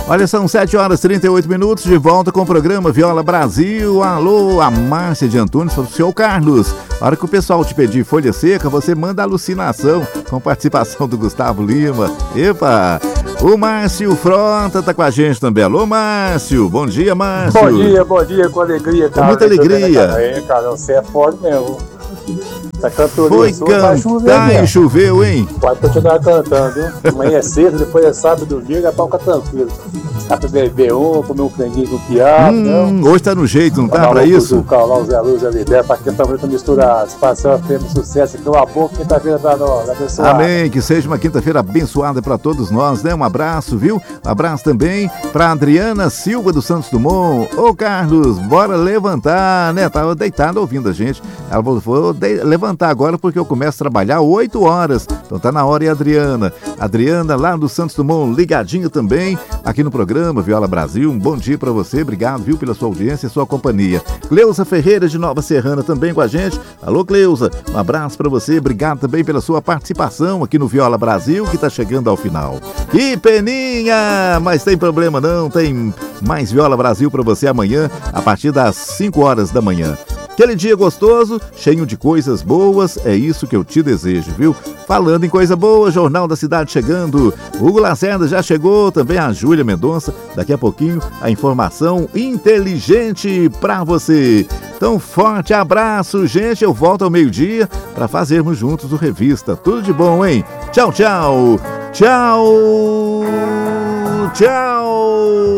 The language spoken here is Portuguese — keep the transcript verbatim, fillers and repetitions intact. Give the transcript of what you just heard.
Olha, são sete horas e trinta e oito minutos, de volta com o programa Viola Brasil. Alô, a Márcia de Antunes, para o senhor Carlos. Na hora que o pessoal te pedir folha seca, você manda alucinação, com participação do Gustavo Lima. Epa! O Márcio Frota tá com a gente também. Alô, Márcio. Bom dia, Márcio. Bom dia, bom dia, com alegria, cara. Com muita alegria. É, cara, você é forte mesmo. Tá cantando. Foi cantar e choveu, hein? Pode continuar cantando, viu? Amanhã é cedo, depois é sábado, domingo, é pra ficar tranquilo. Dá pra beber um, comer um franguinho com piado, hum, hoje tá no jeito, não tá pra isso? Lá o Zé Luz, Zé Lidé, pra que também misturar satisfação, prêmio, sucesso, que uma boa quinta-feira pra nós, abençoada. Amém, que seja uma quinta-feira abençoada pra todos nós, né? Um abraço, viu? Um abraço também pra Adriana Silva do Santos Dumont. Ô, Carlos, bora levantar, né? Tava deitada ouvindo a gente. Ela falou, vou levantar agora porque eu começo a trabalhar oito horas. Então tá na hora, e a Adriana? Adriana lá do Santos Dumont, ligadinho também aqui no programa Viola Brasil. Um bom dia pra você, obrigado, viu, pela sua audiência e sua companhia. Cleusa Ferreira de Nova Serrana também com a gente. Alô, Cleusa, um abraço pra você, obrigado também pela sua participação aqui no Viola Brasil, que tá chegando ao final. E Peninha, mas tem problema não, tem mais Viola Brasil pra você amanhã, a partir das cinco horas da manhã. Aquele dia gostoso, cheio de coisas boas, é isso que eu te desejo, viu? Falando em coisa boa, Jornal da Cidade chegando. Hugo Lacerda já chegou, também a Júlia Mendonça. Daqui a pouquinho, a informação inteligente pra você. Então, forte abraço, gente. Eu volto ao meio-dia para fazermos juntos o Revista. Tudo de bom, hein? Tchau, tchau. Tchau. Tchau.